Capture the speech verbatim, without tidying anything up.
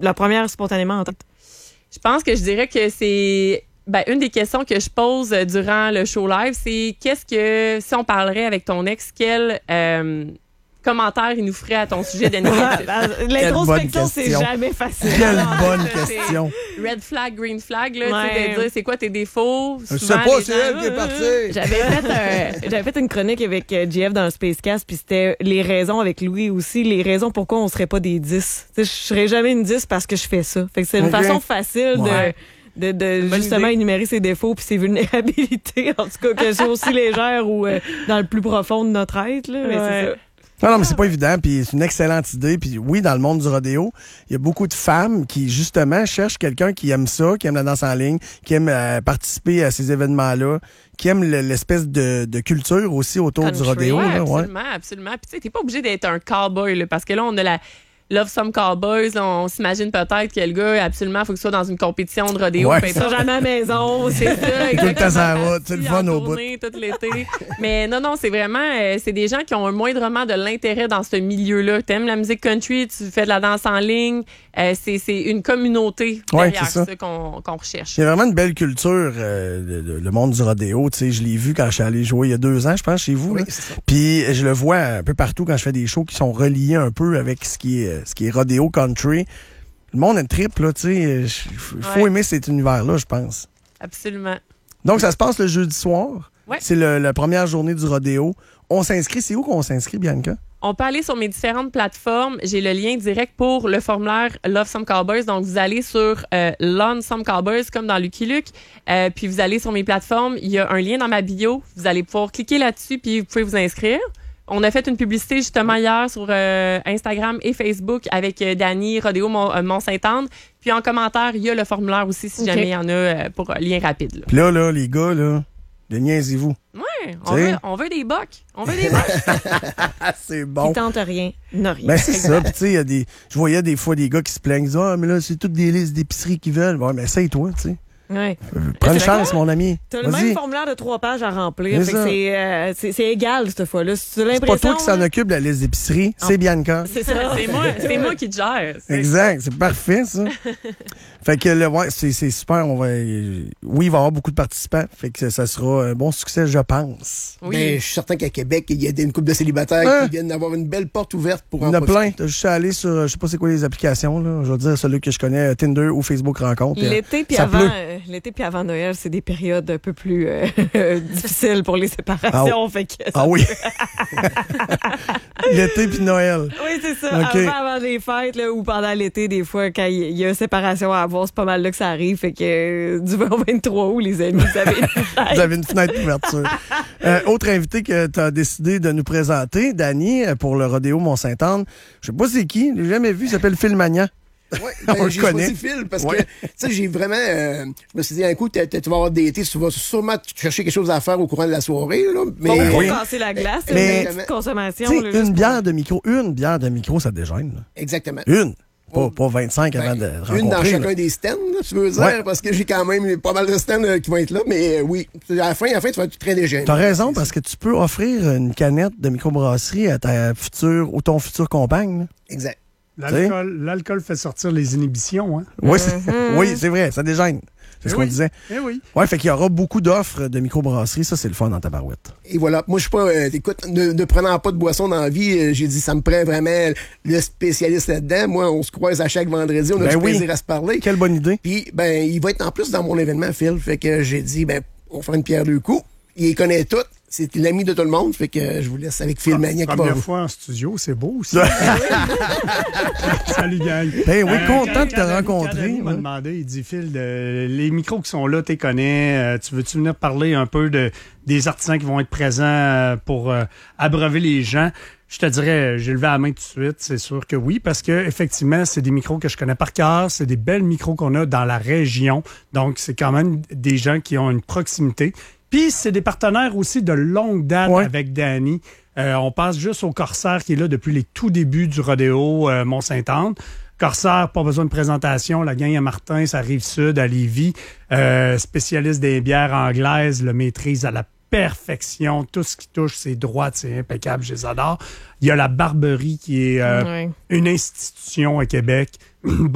la première spontanément en tête? Je pense que je dirais que c'est... Ben, une des questions que je pose durant le show live, c'est qu'est-ce que, si on parlerait avec ton ex, quel euh, commentaire il nous ferait à ton sujet d'initiative? L'introspection, c'est jamais facile. Quelle bonne question. Red flag, green flag, là, Ouais. tu sais, de dire c'est quoi tes défauts. Je sais Souvent, pas, les c'est gens, elle qui est partie. J'avais fait, un- j'avais fait une chronique avec euh, J F dans le Spacecast, puis c'était les raisons avec Louis aussi, les raisons pourquoi on serait pas des dix. Tu sais, je serais jamais une dix parce que je fais ça. Fait que c'est une Ok. façon facile Ouais. de, de, de bonne justement idée. énumérer ses défauts puis ses vulnérabilités. En tout cas, que c'est aussi légère ou euh, dans le plus profond de notre être. Là, mais Ouais. c'est ça. Non, non, mais c'est pas évident, puis c'est une excellente idée. Puis oui, dans le monde du rodéo, il y a beaucoup de femmes qui, justement, cherchent quelqu'un qui aime ça, qui aime la danse en ligne, qui aime euh, participer à ces événements-là, qui aime le- l'espèce de, de culture aussi autour Country, du rodéo. ouais, là, ouais. absolument, absolument. Puis tu sais, t'es pas obligé d'être un cowboy, là, parce que là, on a la Love Some Cowboys, là, on s'imagine peut-être que le gars, absolument, faut que ce soit dans une compétition de rodéo. Ouais. peu Ils sont importe. jamais à la maison. C'est ça, Tout le temps sur la exactement. route, c'est le Parti fun en au bout. tournée tout l'été. Mais non, non, c'est vraiment, euh, c'est des gens qui ont un moindrement de l'intérêt dans ce milieu-là. T'aimes la musique country, tu fais de la danse en ligne, euh, c'est, c'est une communauté Ouais, derrière c'est ça. ça, qu'on, qu'on recherche. Il y a vraiment une belle culture, euh, le, le- le monde du rodéo. Tu sais, je l'ai vu quand je suis allé jouer il y a deux ans, je pense, chez vous. Oui, là. c'est ça. Puis je le vois un peu partout quand je fais des shows qui sont reliés un peu avec ce qui est, ce qui est rodéo country. Le monde est triple, là, tu sais. Il faut Ouais. aimer cet univers-là, je pense. Absolument. Donc, ça se passe le jeudi soir. Ouais. C'est le- la première journée du rodéo. On s'inscrit. C'est où qu'on s'inscrit, Bianca? On peut aller sur mes différentes plateformes. J'ai le lien direct pour le formulaire Love Some Cowboys. Donc, vous allez sur euh, Love Some Cowboys, comme dans Lucky Luke. Euh, puis, vous allez sur mes plateformes. Il y a un lien dans ma bio. Vous allez pouvoir cliquer là-dessus, puis vous pouvez vous inscrire. On a fait une publicité justement hier sur euh, Instagram et Facebook avec euh, Dani Rodéo Mont- euh, Mont-Saint-Anne. Puis, en commentaire, il y a le formulaire aussi, si Ok. jamais il y en a euh, pour euh, lien rapide. Là. Puis là, là, les gars, là, de niaisez-vous. Ouais, on T'sais. veut, on veut des bocs. On veut des bocs. Ah, c'est Qui bon. tente rien, n'a rien. Ben, c'est ça. Puis, tu sais, il y a des. Je voyais des fois des gars qui se plaignent. Ils disent, ah, mais là, c'est toutes des listes d'épicerie qu'ils veulent. Bon, mais essaye-toi, tu sais. Ouais. Euh, Prends une c'est chance, mon ami. T'as le Vas-y. même formulaire de trois pages à remplir. C'est Fait que ça. c'est, euh, c'est, c'est égal, cette fois-là. Si tu as C'est l'impression. pas toi qui s'en là, occupe de la liste d'épicerie, c'est Bianca. C'est ça. c'est moi, c'est moi qui te gère. C'est- Exact, c'est parfait, ça. Fait que, le, ouais, c'est, c'est super. On va, oui, il va y avoir beaucoup de participants. Fait que ça sera un bon succès, je pense. Oui. Mais je suis certain qu'à Québec, il y a des- une couple de célibataires Hein? qui viennent d'avoir une belle porte ouverte pour Il y en a profiter. plein. T'as juste à aller sur, euh, je sais pas c'est quoi les applications, là. Je vais dire celui que je connais, euh, Tinder ou Facebook Rencontre. L'été puis Ça avant, pleut. euh, l'été puis avant Noël, c'est des périodes un peu plus euh, difficiles pour les séparations. Fait que ça- Ah oui. L'été puis Noël. Oui, c'est ça. Ok. Avant, avant les fêtes là, ou pendant l'été, des fois, quand il y, y a une séparation à avoir, c'est pas mal là que ça arrive. Fait que euh, du vingt au vingt-trois août, les amis, vous avez une fête. Vous avez une fenêtre d'ouverture. Euh, autre invité que tu as décidé de nous présenter, Dani, euh, pour le rodéo Mont-Saint-Anne. Je sais pas c'est qui, je l'ai jamais vu, il s'appelle Phil Magnan. Ouais, On ben, le j'ai connaît. choisi Phil parce Ouais. que, tu sais, j'ai vraiment, euh, je me suis dit, un coup, t'as- t'as- tu vas avoir des étés, tu vas sûrement chercher quelque chose à faire au courant de la soirée, là. Mais, Bon, pour oui. casser la glace, Mais- une petite consommation. Tu sais, là, une juste pour- bière de micro, une bière de micro, ça dégêne. Là. exactement. Une. Pas, Oh. pas vingt-cinq avant de Ben, rencontrer. une dans là. chacun des stands, là, tu veux dire, Ouais. parce que j'ai quand même pas mal de stands euh, qui vont être là, mais euh, oui, à la fin, à la fin, tu vas être très léger. T'as raison, parce que tu peux offrir une canette de microbrasserie à ta future ou ton futur compagne. là. Exact. L'alcool, l'alcool fait sortir les inhibitions, hein? Oui, c'est, oui, c'est vrai, ça dégêne. C'est ce Eh qu'on oui. disait. Eh oui. Ouais, fait qu'il y aura beaucoup d'offres de microbrasserie. Ça, c'est le fun dans ta barouette. Et voilà. Moi, je suis pas, euh, écoute, ne, ne prenant pas de boisson dans la vie, euh, j'ai dit, ça me prend vraiment le spécialiste là-dedans. Moi, on se croise à chaque vendredi, on a Ben du oui. plaisir à se parler. Quelle bonne idée. Puis, ben, il va être en plus dans mon événement, Phil. Fait que j'ai dit, ben, on fait une pierre deux coups. Il les connaît toutes. C'est l'ami de tout le monde. Fait que je vous laisse avec Phil Magnan qui va. Première fois en studio, c'est beau aussi. Salut, gang. Ben oui, Euh, content quand- de te quand Danny- rencontrer, quand Danny m'a ouais. demandé, il dit, Phil, de- les micros qui sont là, tu les connais. Euh, tu veux-tu venir parler un peu de, des artisans qui vont être présents euh, pour euh, abreuver les gens? Je te dirais, j'ai levé la main tout de suite, c'est sûr que oui, parce que effectivement, c'est des micros que je connais par cœur, c'est des belles micros qu'on a dans la région, donc c'est quand même des gens qui ont une proximité. Puis c'est des partenaires aussi de longue date Ouais. avec Danny. Euh, on passe juste au Corsaire qui est là depuis les tout débuts du rodéo euh, Mont-Saint-Anne. Corsaire, pas besoin de présentation. La gang à Martin, ça arrive sud, à Lévis. Euh, spécialiste des bières anglaises, le maîtrise à la perfection. Tout ce qui touche ses droites, c'est impeccable, je les adore. Il y a la Barberie qui est euh, Ouais. une institution à Québec.